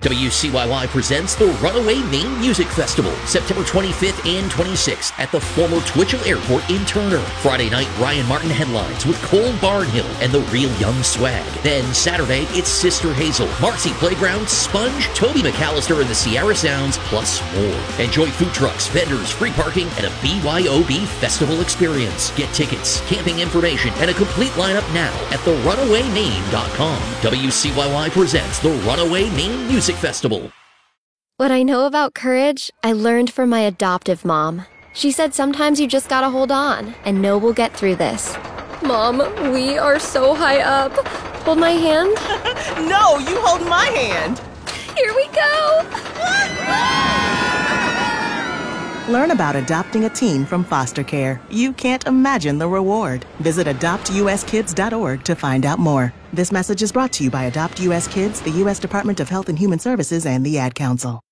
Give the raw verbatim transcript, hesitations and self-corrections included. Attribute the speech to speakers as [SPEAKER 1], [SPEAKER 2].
[SPEAKER 1] W C Y Y presents the Runaway Maine Music Festival, September twenty-fifth and twenty-sixth at the former Twitchell Airport in Turner. Friday night, Ryan Martin headlines with Cole Barnhill and the Real Young Swag. Then Saturday, it's Sister Hazel, Marcy Playground, Sponge, Toby McAllister and the Sierra Sounds, plus more. Enjoy food trucks, vendors, free parking, and a B Y O B festival experience. Get tickets, camping information, and a complete lineup now at the runaway maine dot com. W C Y Y presents the Runaway Maine Music Festival.
[SPEAKER 2] What I know about courage, I learned from my adoptive mom. She said sometimes you just gotta hold on and know we'll get through this. Mom, we are so high up. Hold my hand.
[SPEAKER 3] No, you hold my hand.
[SPEAKER 2] Here we go.
[SPEAKER 3] Learn about adopting a teen from foster care. You can't imagine the reward. Visit adopt u s kids dot org to find out more. This message is brought to you by Adopt U S Kids, the U S Department of Health and Human Services, and the Ad Council.